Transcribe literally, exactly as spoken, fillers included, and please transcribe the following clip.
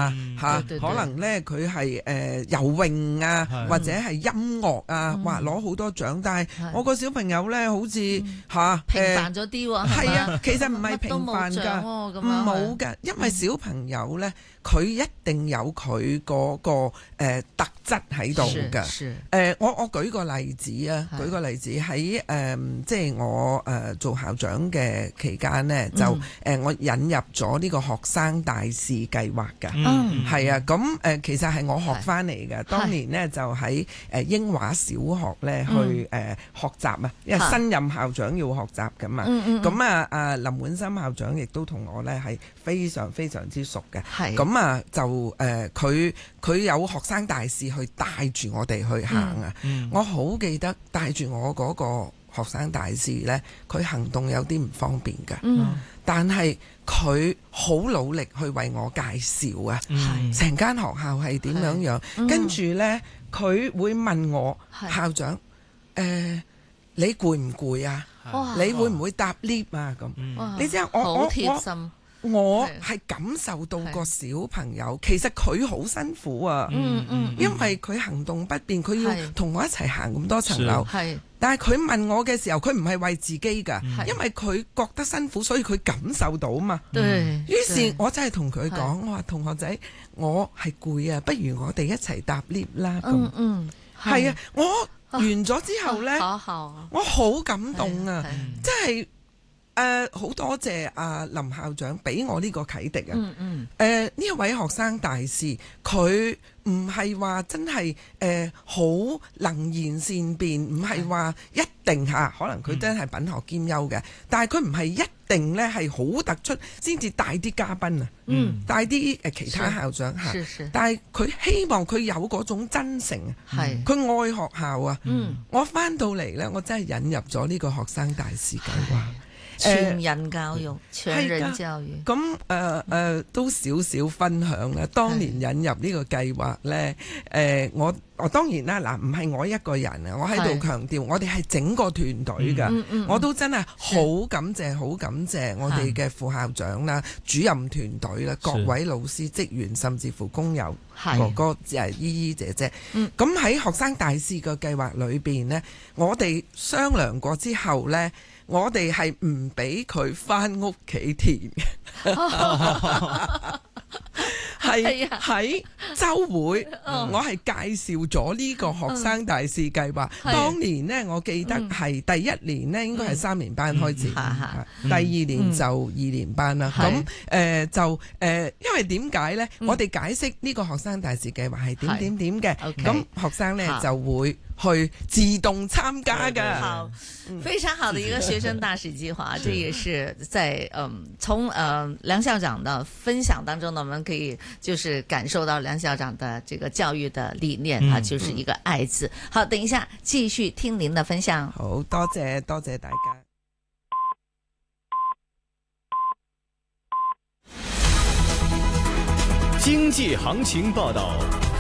啊， 嗯嚇、 對對對可能咧佢係誒游泳啊， 係或者係音樂啊，哇攞好多獎。但係係我個小朋友咧，好似嚇平凡咗啲喎， 係啊嘛， 其實唔係乜都平凡冇獎㗎， 喎咁唔樣冇㗎，因為小朋友咧，佢一定有佢嗰個誒特質喺度㗎。 是誒，我我舉個例子啊， 係舉個例子喺誒，即係我誒做校長嘅期間呢，就誒我引入咗呢個學生大使計劃㗎。 嗯係啊，咁誒其實係我學翻嚟嘅。當年呢，就喺誒英華小學咧去誒學習啊，因為新任校長要學習㗎嘛。咁啊啊林滿森校長亦都同我咧係非常非常之熟嘅。 係咁啊就誒佢佢有學生大使去帶住我哋去行啊。 嗯我好記得帶住我嗰個學生大使呢，佢行動有啲唔方便㗎。 嗯但係佢好努力去為我介紹啊， 嗯成間學校係點樣樣， 嗯跟住呢，佢會問我係校長，誒、呃、你攰唔攰啊？ 哇你會唔會搭 lift 啊？咁、 嗯哇你知啊，我好我我貼心， 我係係感受到個小朋友其實佢好辛苦啊， 嗯嗯， 因為佢行動不便，佢要係同我一齊行咁多層樓。 係但係佢問我嘅時候，佢唔係為自己㗎， 係因為佢覺得辛苦，所以佢感受到嘛。 對， 於是對我真係同佢係講，我話同學仔，我係攰啊，不如我哋一齊搭 lift 啦。咁嗯嗯係啊，我完咗之後呢， 好好啊， 我好感動啊， 係真係誒好多謝阿林校長俾我呢個啟迪啊。 嗯嗯誒呢一位學生大使，佢唔係話真係誒好能言善辯，唔係話一定嚇，可能佢真係品學兼優嘅，但係佢唔係一定咧係好突出先至帶啲嘉賓啊， 嗯， 帶啲誒其他校長嚇， 是是但係佢希望佢有嗰種真誠啊， 係佢愛學校啊， 嗯我翻到嚟咧，我真係引入咗呢個學生大使計劃。 全人教育，全人教育。 咁誒誒都少少分享啦。當年引入呢個計劃呢，誒、呃、我我當然啦，嗱唔係我一個人啊，我喺度強調，我哋係整個團隊㗎。 嗯嗯、 我都真係好感謝，好感謝我哋嘅副校長啦、主任團隊啦、各位老師、職員，甚至乎工友哥哥、誒姨姨姐姐。咁喺、嗯、學生大使嘅計劃裏邊呢，我哋商量過之後呢。我哋係唔俾佢返屋企填嘅，係喺週會，我係介紹咗呢個學生大使計劃。當年呢，我記得係第一年呢應該係三年班開始，第二年就二年班啦。咁誒就誒，因為點解呢？我哋解釋呢個學生大使計劃係點點點嘅，咁學生呢就會去自動參加㗎。 好，非常好的一個學生大使計劃，這也是在嗯從呃梁校長的分享當中呢，我們可以就是感受到梁校長的這個教育的理念啊，就是一個愛字。好，等一下繼續聽您的分享。 好多謝多謝大家。 經濟行情報道。